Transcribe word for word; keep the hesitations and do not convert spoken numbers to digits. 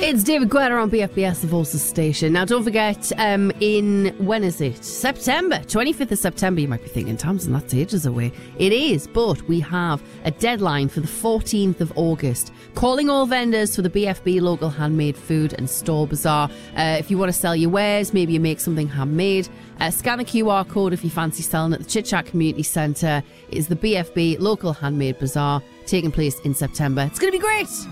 It's David Guetta on B F B S, the Voices station. Now, don't forget, um, in, when is it? September, twenty-fifth of September. You might be thinking, Tamsin, that's ages away. It is, but we have a deadline for the fourteenth of August. Calling all vendors for the B F B Local Handmade Food and Store Bazaar. Uh, if you want to sell your wares, maybe you make something handmade, uh, scan the Q R code if you fancy selling at the Chit Chat Community Centre. It is the B F B Local Handmade Bazaar taking place in September. It's going to be great.